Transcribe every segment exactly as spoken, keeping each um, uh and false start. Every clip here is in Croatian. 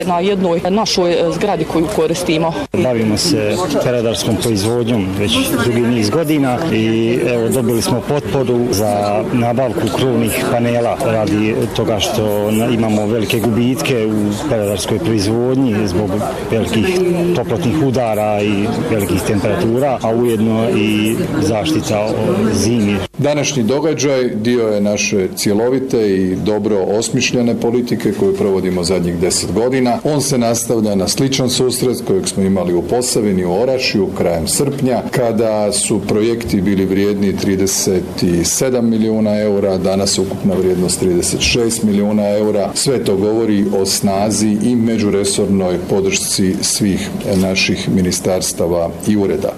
Na jednoj našoj zgradi koju koristimo. Bavimo se peradarskom proizvodnjom već dugi niz godina i evo dobili smo potporu za nabavku krovnih panela radi toga što imamo velike gubitke u peradarskoj proizvodnji zbog velikih toplotnih udara i velikih temperatura, a ujedno i zaštita od zimi. Današnji događaj dio je naše cjelovite i dobro osmišljene politike koju provodimo zadnjih deset godina. On se nastavlja na sličan susret kojeg smo imali u Posavini, u Orašju, krajem srpnja, kada su projekti bili vrijedni trideset sedam milijuna eura, danas ukupna vrijednost trideset šest milijuna eura. Sve to govori o snazi i međuresornoj podršci svih naših ministarstava i ureda.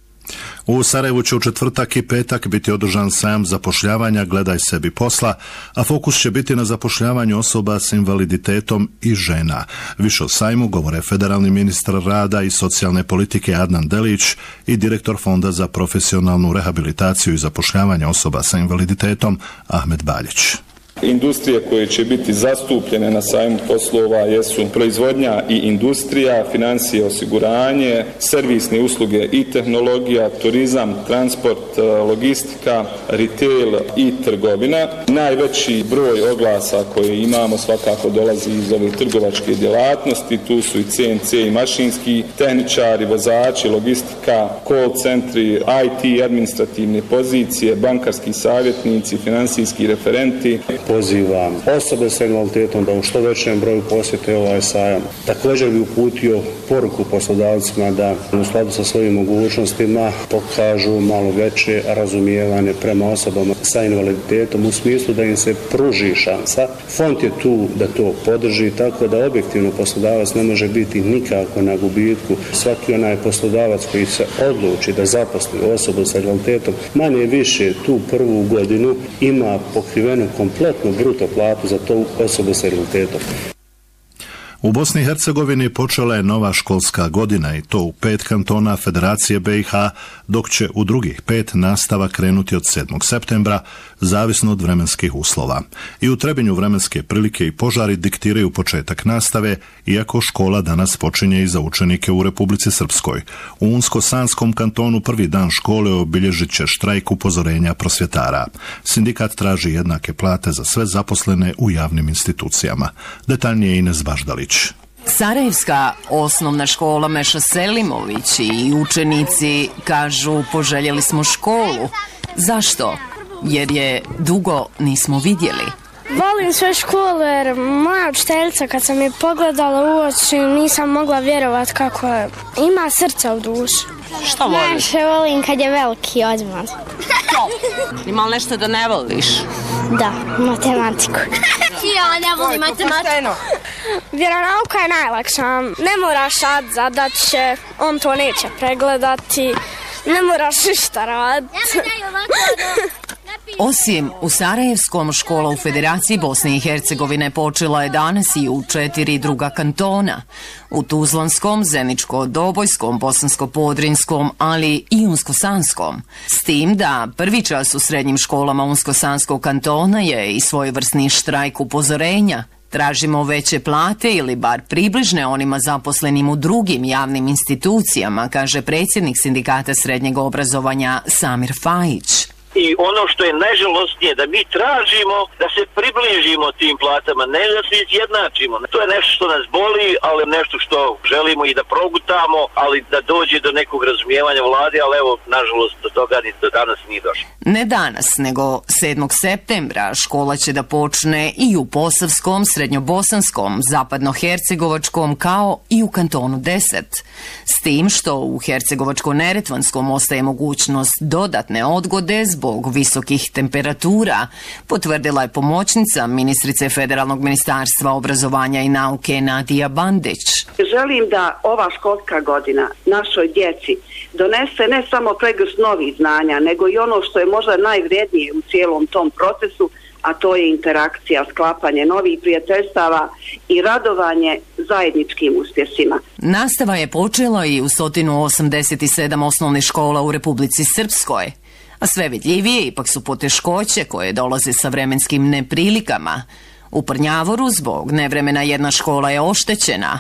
U Sarajevu će u četvrtak i petak biti održan sajam zapošljavanja Gledaj sebi posla, a fokus će biti na zapošljavanju osoba s invaliditetom i žena. Više o sajmu govore federalni ministar rada i socijalne politike Adnan Delić i direktor Fonda za profesionalnu rehabilitaciju i zapošljavanje osoba sa invaliditetom Ahmed Baljić. Industrije koje će biti zastupljene na sajmu poslova jesu proizvodnja i industrija, financije, osiguranje, servisne usluge i tehnologija, turizam, transport, logistika, retail i trgovina. Najveći broj oglasa koje imamo svakako dolazi iz ove trgovačke djelatnosti, tu su i C N C i mašinski tehničari, vozači, logistika, call centri, I T, administrativne pozicije, bankarski savjetnici, financijski referenti. Pozivam osobe sa invaliditetom da u što većem broju posjete ovaj sajam. Također bi uputio poruku poslodavcima da u skladu sa svojim mogućnostima pokažu malo veće razumijevanje prema osobama sa invaliditetom u smislu da im se pruži šansa. Fond je tu da to podrži, tako da objektivno poslodavac ne može biti nikako na gubitku. Svaki onaj poslodavac koji se odluči da zaposli osobu sa invaliditetom manje više tu prvu godinu ima pokrivenu kompletnu bruto platu za tu osobu sa invaliditetom. U Bosni i Hercegovini počela je nova školska godina i to u pet kantona Federacije B i H, dok će u drugih pet nastava krenuti od sedmog septembra, zavisno od vremenskih uslova. I u Trebinju vremenske prilike i požari diktiraju početak nastave, iako škola danas počinje i za učenike u Republici Srpskoj. U Unsko-Sanskom kantonu prvi dan škole obilježit će štrajk upozorenja prosvjetara. Sindikat traži jednake plate za sve zaposlene u javnim institucijama. Detaljnije Ines Baždalić. Sarajevska osnovna škola Meša Selimović i učenici kažu poželjeli smo školu. Zašto? Jer je dugo nismo vidjeli. Volim sve škole jer moja učiteljica kad sam je pogledala u oči nisam mogla vjerovati kako je. Ima srca u duši. Što voliš? Najviše volim kad je veliki odmah. Ima li nešto da ne voliš? Da, matematiku. Ja ne volim matematiku. Vjeronauka je najlakša. Ne moraš sad zadaće, on to neće pregledati. Ne moraš ništa raditi. Osim u Sarajevskom, škola u Federaciji Bosne i Hercegovine počela je danas i u četiri druga kantona. U Tuzlanskom, Zeničko-Dobojskom, Bosansko-Podrinjskom, ali i Unsko-Sanskom. S tim da prvi čas u srednjim školama Unsko-Sanskog kantona je i svojevrsni štrajk upozorenja. Tražimo veće plate ili bar približne onima zaposlenim u drugim javnim institucijama, kaže predsjednik sindikata srednjeg obrazovanja Samir Fajić. I ono što je najžalostnije da mi tražimo da se približimo tim platama, ne da se izjednačimo. To je nešto što nas boli, ali nešto što želimo i da progutamo, ali da dođe do nekog razumijevanja vlade, ali evo, nažalost, do toga ni do danas nije došlo. Ne danas, nego sedmog septembra škola će da počne i u Posavskom, Srednjobosanskom, Zapadnohercegovačkom kao i u kantonu deset. S tim što u Hercegovačko-Neretvanskom ostaje mogućnost dodatne odgode zbog visokih temperatura, potvrdila je pomoćnica ministrice Federalnog ministarstva obrazovanja i nauke Nadija Bandić. Želim da ova školska godina našoj djeci donese ne samo pregršt novih znanja, nego i ono što je možda najvrijednije u cijelom tom procesu, a to je interakcija, sklapanje novih prijateljstava i radovanje zajedničkim uspjesima. Nastava je počela i u sto osamdeset sedam osnovnih škola u Republici Srpskoj. A sve vidljivije ipak su poteškoće koje dolaze sa vremenskim neprilikama. U Prnjavoru zbog nevremena jedna škola je oštećena,